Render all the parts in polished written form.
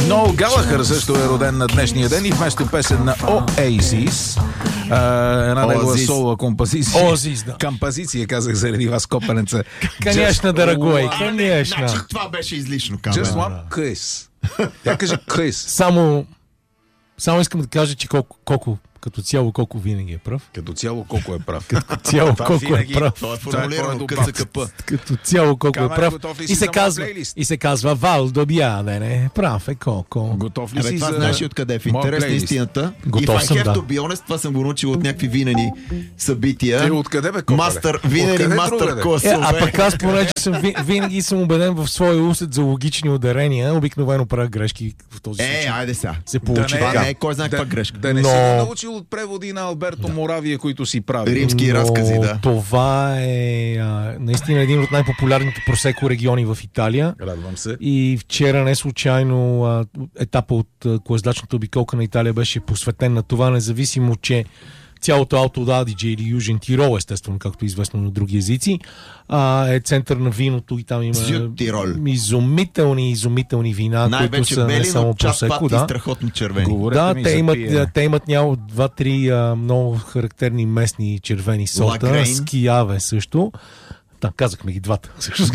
Ноел Галахър също е роден на днешния ден и вместо песен на Oasis, една негова солова композиция. Oasis, да. Композиция, казах заради вас, копенеца. Конечно, дорогой, конечно. Значи това беше излишно. Just one kiss. Тя каже kiss. Само искам да кажа, че колко като цяло колко винаги е прав. Като цяло колко е прав. Като цяло колко е прав. Това е формулирано КЦКП. Като цяло колко е прав. И се казва Валдо Бядене. Прав е колко. Готов ли си това за... знаеш откъде е в интерес на истината. Готов съм, да. Това съм го научил от някакви винени събития. Откъде бе, Копале? Винени мастер класове. А пък аз, понеже винаги съм убеден в своя усет за логични ударения, обикновено правя грешки в този случай. Айде сега. Се получи Това така. не е кой знае каква грешка. Да не си го научил от преводи на Алберто Моравия, които си прави. Римски разкази, да. Това е наистина един от най-популярните просеко региони в Италия. Радвам се. И вчера не случайно етапа от коездачната обиколка на Италия беше посветен на това, независимо, че цялото Алто Адидже или Южен Тирол, естествено, както е известно на други езици, е център на виното и там има изумителни вина, най-вече които са не само просеко. Да, страхотно червени. Да, те имат 2-3 много характерни местни червени сорта. Скияве също. Да, казахме ги двата.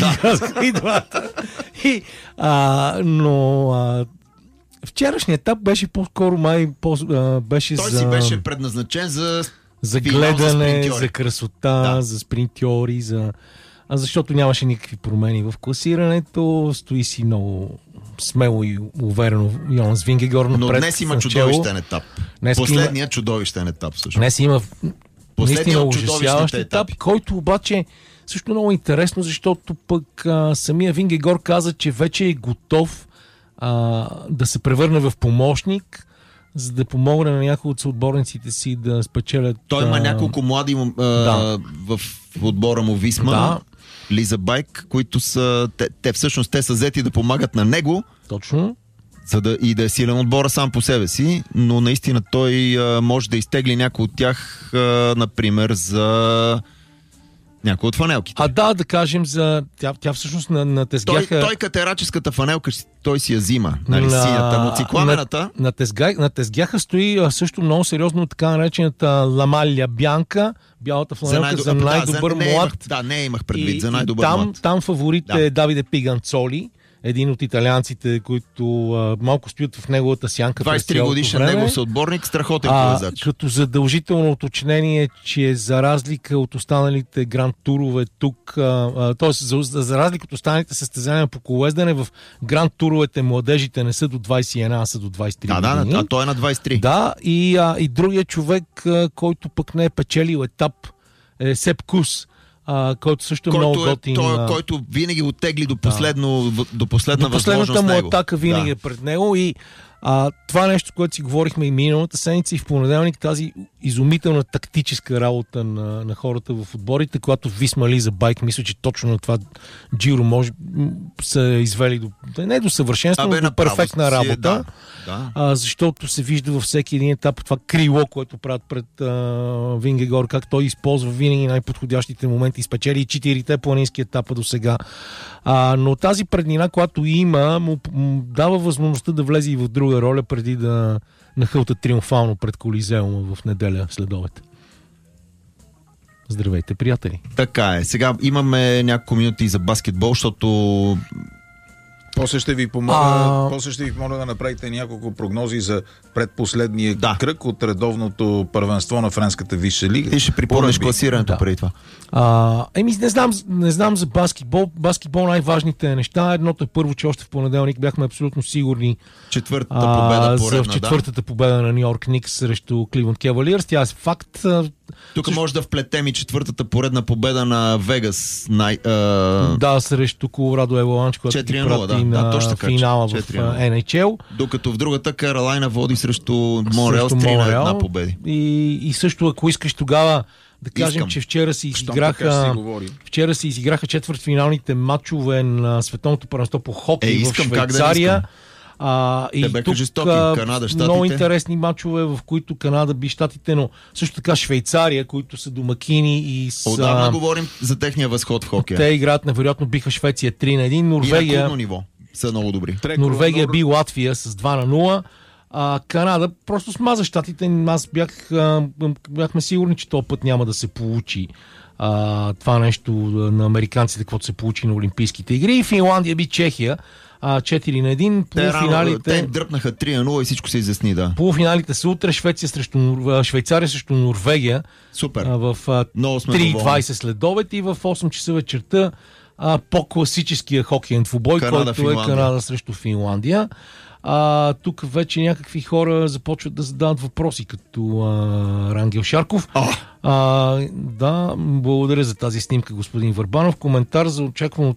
Но вчерашният етап беше по-скоро беше той си беше предназначен за гледане, за красота, за спринтьори, защото нямаше никакви промени в класирането. Стои си много смело и уверено Йонас Вингегор напред. Но днес има чудовищен етап. Последният чудовищен етап също. Днес има наистина ужасяващ етап, който обаче също много интересно, защото пък самия Вингегор каза, че вече е готов да се превърне в помощник, за да помогне на някои от съотборниците си да спечелят. Той има няколко млади в отбора му Висма, да. Лиза Байк, които са те всъщност те са взети да помагат на него. Точно. И да е силен отбора сам по себе си, но наистина той може да изтегли някой от тях, например, за някой от фанелките. Да кажем за... Тя всъщност на тезгяха... Той катераческата фанелка, той си я взима. Нали, синята, но цикламената... На тезгяха стои също много сериозно така наречената Ламалия Бянка, бялата фанелка за най-добър млад. Не имах предвид, за най-добър млад. Там фаворит е Давиде Пиганцоли, един от италианците, които малко стоят в неговата сянка. 23 годишен негов съотборник, страхотен колезач. Като задължително уточнение, че за разлика от останалите гранд турове тук, т.е. за разлика от останалите състезания по колездене, в гранд туровете младежите не са до 21, а са до 23 години. А той е на 23. Да, и другия човек, който пък не е печелил етап, е Сеп Кус, който също е много готин. Който винаги оттегли до последна възможност. Последната му атака винаги е пред него и това нещо, което си говорихме и миналата седмица и в понеделник, тази изумителна тактическа работа на хората в отборите, когато Висма Лиза Байк, мисля, че точно на това Джиро може са извели не до съвършенство, но до перфектна работа. Защото се вижда във всеки един етап това крило, което правят пред Вингегор, как той използва винаги най-подходящите моменти и спечели и 4-те планински етапа до сега. Но тази преднина, която има, му дава възможността да влезе и в друга роля, преди да нахълта триумфално пред Колизеума в неделя след обед. Здравейте, приятели! Така е. Сега имаме няколко минути за баскетбол, защото После ще ви помоля да направите няколко прогнози за предпоследния кръг от редовното първенство на френската висша лига. Ти ще припомниш класирането преди това. Не знам за баскетбол. Баскетбол най-важните неща. Едното е първо, че още в понеделник бяхме абсолютно сигурни четвъртата победа на Ню Йорк Никс срещу Кливънд Кавалиърс. Тя е факт. Тук може да вплетем и четвъртата поредна победа на Вегас. Срещу Колорадо Аваланч, която ги прати на финала в NHL. Докато в другата Каролайна води срещу Монреал с 3-1 победи. И също, ако искаш тогава да кажем, че вчера се изиграха четвъртфиналните матчове на Световното първенство по хокей в Швейцария. И тук Канада, много интересни матчове, в които Канада би щатите, но също така Швейцария, които са домакини и отдавна говорим за техния възход в хокея. Те играят, невероятно биха Швеция 3-1. Норвегия. И на клубно ниво. са много добри. Норвегия би Латвия с 2-0. Канада просто смаза щатите. Аз бяхме сигурни, че този път няма да се получи това нещо на американците, каквото се получи на Олимпийските игри. И Финландия би Чехия 4-1. Те им дръпнаха 3-0 и всичко се изясни, да. Полуфиналите са утре. Швейцария срещу Норвегия. Супер. В 3:20 след обед и в 8 часа вечерта по-класическия хокейен двубой, който е Канада срещу Финландия. Тук вече някакви хора започват да задават въпроси, като Рангел Шарков. Да, благодаря за тази снимка, господин Върбанов. Коментар за очаквано